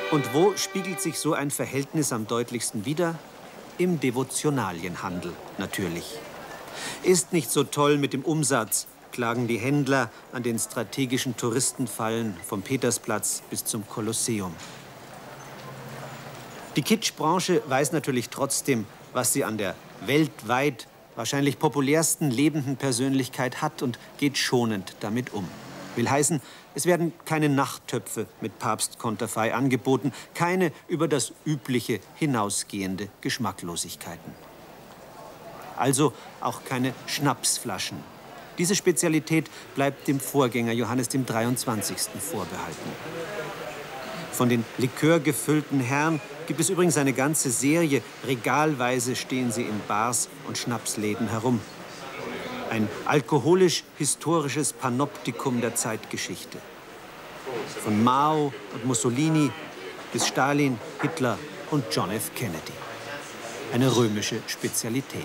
Und wo spiegelt sich so ein Verhältnis am deutlichsten wider? Im Devotionalienhandel natürlich. Ist nicht so toll mit dem Umsatz, klagen die Händler an den strategischen Touristenfallen vom Petersplatz bis zum Kolosseum. Die Kitschbranche weiß natürlich trotzdem, was sie an der weltweit wahrscheinlich populärsten lebenden Persönlichkeit hat und geht schonend damit um. Will heißen, es werden keine Nachttöpfe mit Papstkonterfei angeboten, keine über das Übliche hinausgehende Geschmacklosigkeiten. Also auch keine Schnapsflaschen. Diese Spezialität bleibt dem Vorgänger Johannes dem 23. vorbehalten. Von den likörgefüllten Herren gibt es übrigens eine ganze Serie. Regalweise stehen sie in Bars und Schnapsläden herum. Ein alkoholisch-historisches Panoptikum der Zeitgeschichte. Von Mao und Mussolini bis Stalin, Hitler und John F. Kennedy. Eine römische Spezialität.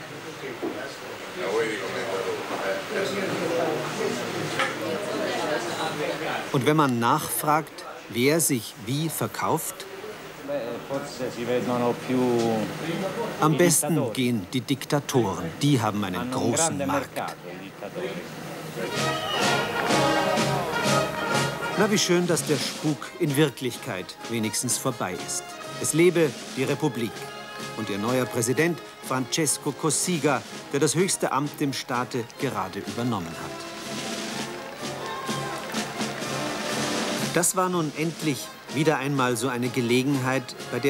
Und wenn man nachfragt, wer sich wie verkauft, am besten gehen die Diktatoren. Die haben einen großen Markt. Na, wie schön, dass der Spuk in Wirklichkeit wenigstens vorbei ist. Es lebe die Republik und ihr neuer Präsident Francesco Cossiga, der das höchste Amt im Staate gerade übernommen hat. Das war nun endlich wieder einmal so eine Gelegenheit, bei der